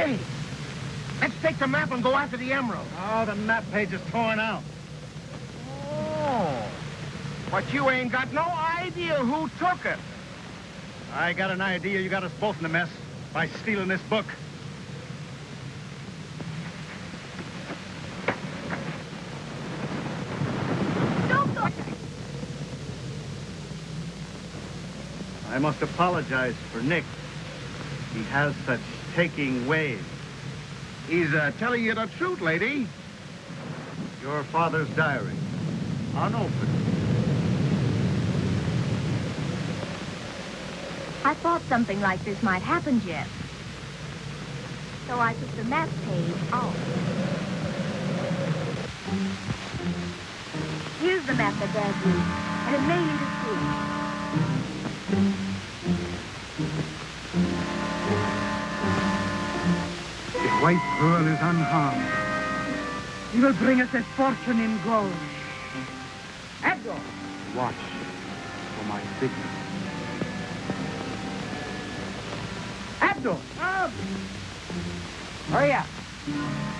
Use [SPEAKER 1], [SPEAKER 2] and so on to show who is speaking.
[SPEAKER 1] Hey, let's take the map and go after the emerald.
[SPEAKER 2] Oh, the map page is torn out.
[SPEAKER 1] Oh, but you ain't got no idea who took it.
[SPEAKER 2] I got an idea you got us both in a mess by stealing this book. I must apologize for Nick. He has such taking ways.
[SPEAKER 1] He's telling you the truth, lady.
[SPEAKER 2] Your father's diary, unopened.
[SPEAKER 3] I thought something like this might happen, Jeff. So I took the map page off. Here's the map that Dad used, and it may lead us through.
[SPEAKER 4] The white pearl is unharmed. He will bring us a fortune in gold. Abdul!
[SPEAKER 2] Watch for my signal.
[SPEAKER 4] Abdul! Hurry up.